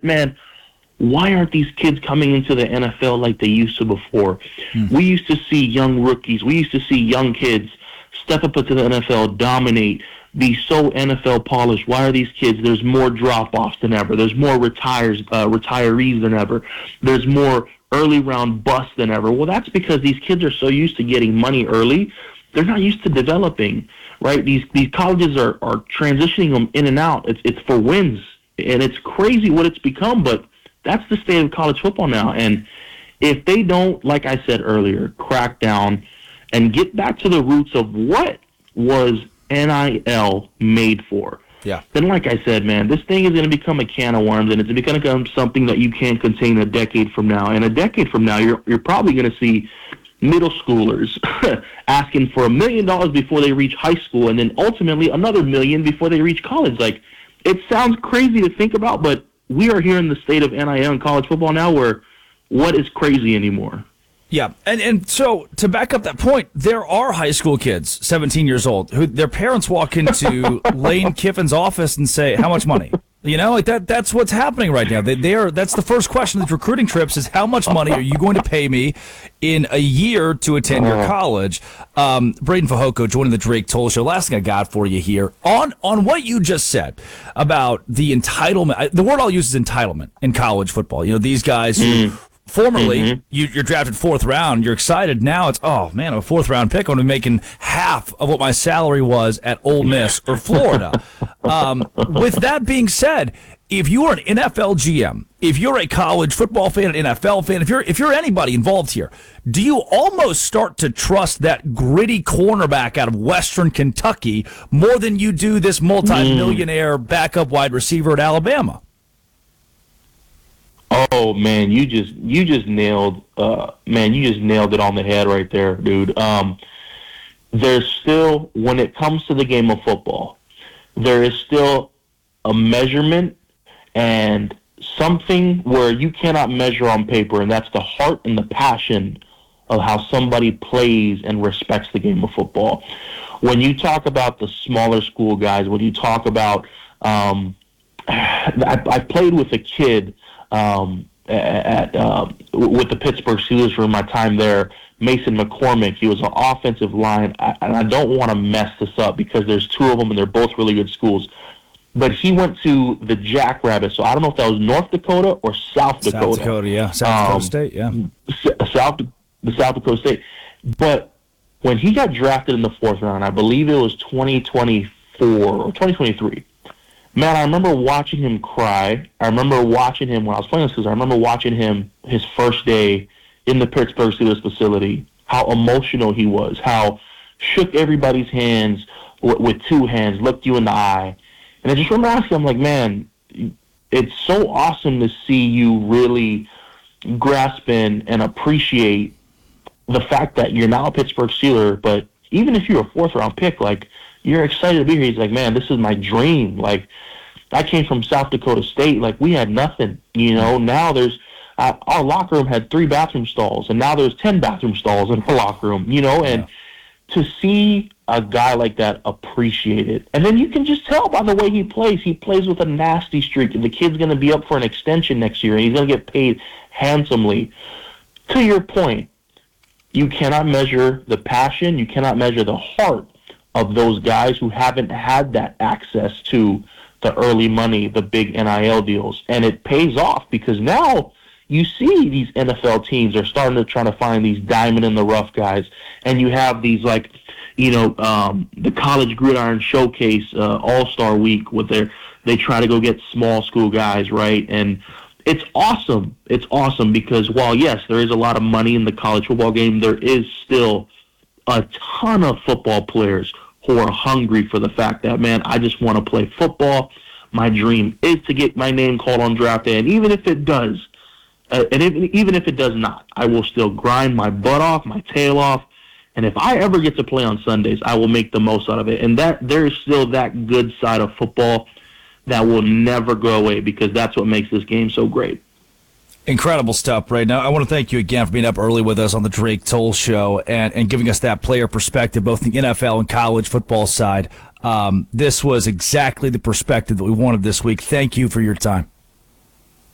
man, why aren't these kids coming into the NFL like they used to before? We used to see young rookies. We used to see young kids step up into the NFL, dominate, be so NFL polished. Why are these kids? There's more drop-offs than ever. There's more retirees than ever. There's more early round busts than ever. Well, that's because these kids are so used to getting money early, they're not used to developing, right? These colleges are transitioning them in and out. It's for wins, and it's crazy what it's become, but that's the state of college football now. And if they don't, like I said earlier, crack down and get back to the roots of what was NIL made for, then like I said, man, this thing is going to become a can of worms, and it's going to become something that you can't contain a decade from now. And a decade from now, you're probably going to see middle schoolers asking for $1 million before they reach high school, and then ultimately another $1 million before they reach college. Like, it sounds crazy to think about, but we are here in the state of NIL and college football now where what is crazy anymore? Yeah, and so to back up that point, there are high school kids, 17 years old, who their parents walk into Lane Kiffin's office and say, "How much money?" You know, like that's what's happening right now. That's the first question of these recruiting trips is, how much money are you going to pay me in a year to attend your college? Braden Fehoko joining the Drake Toll Show. Last thing I got for you here on what you just said about the entitlement. The word I'll use is entitlement in college football. You know, these guys who formerly you're drafted fourth round, you're excited. Now it's, oh man, I'm a fourth round pick. I'm going to be making half of what my salary was at Ole Miss or Florida. With that being said, if you are an NFL GM, if you're a college football fan, an NFL fan, if you're anybody involved here, do you almost start to trust that gritty cornerback out of Western Kentucky more than you do this multi-millionaire backup wide receiver at Alabama? Oh man, you just nailed it on the head right there, dude. There's still, when it comes to the game of football, there is still a measurement and something where you cannot measure on paper, and that's the heart and the passion of how somebody plays and respects the game of football. When you talk about the smaller school guys, when you talk about, I played with a kid with the Pittsburgh Steelers for my time there, Mason McCormick. He was an offensive line, and I don't want to mess this up because there's two of them and they're both really good schools. But he went to the Jackrabbit, so I don't know if that was North Dakota or South Dakota. South Dakota, yeah. South Dakota State, yeah. The South Dakota State. But when he got drafted in the fourth round, I believe it was 2024 or 2023, man, I remember watching him cry. I remember watching him when I was playing this, because I remember watching him his first day in the Pittsburgh Steelers facility, how emotional he was, how shook everybody's hands with two hands, looked you in the eye. And I just remember asking him, like, man, it's so awesome to see you really grasp and appreciate the fact that you're now a Pittsburgh Steeler, but even if you're a fourth-round pick, like, you're excited to be here. He's like, man, this is my dream. Like, I came from South Dakota State. Like, we had nothing, you know. Now there's our locker room had 3 bathroom stalls, and now there's 10 bathroom stalls in our locker room, you know. And to see a guy like that appreciate it, and then you can just tell by the way he plays. He plays with a nasty streak, and the kid's going to be up for an extension next year, and he's going to get paid handsomely. To your point, you cannot measure the passion. You cannot measure the heart of those guys who haven't had that access to the early money, the big NIL deals. And it pays off, because now you see these NFL teams are starting to try to find these diamond in the rough guys. And you have these, like, you know, the College Gridiron Showcase All-Star Week, where they try to go get small school guys, right? And it's awesome. It's awesome because while, yes, there is a lot of money in the college football game, there is still a ton of football players who are hungry for the fact that, man, I just want to play football. My dream is to get my name called on draft day. And even if it does, even if it does not, I will still grind my butt off, my tail off. And if I ever get to play on Sundays, I will make the most out of it. And that there is still that good side of football that will never go away, because that's what makes this game so great. Incredible stuff, Brad. Now, I want to thank you again for being up early with us on the Drake Toll Show and giving us that player perspective, both the NFL and college football side. This was exactly the perspective that we wanted this week. Thank you for your time.